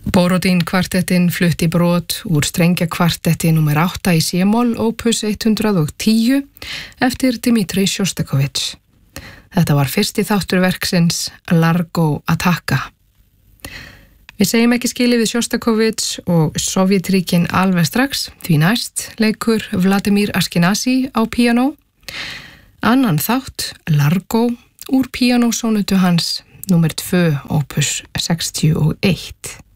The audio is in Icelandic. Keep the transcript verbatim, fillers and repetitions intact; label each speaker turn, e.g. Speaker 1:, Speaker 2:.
Speaker 1: Borodín kvartettin flutti brot úr strengjakvartetti númer átta í C-moll opus hundrað og tíu eftir Dmitri Sjostakovich. Þetta var fyrsti þáttur verksins Largo Attacca. Við segjum ekki skilið við Sjostakovich og Sovjetríkin alveg strax, því næst leikur Vladimir Ashkenazy á píanó. Annan þátt, Largo, úr píanósónutu hans númer tvö opus sextíu og eitt.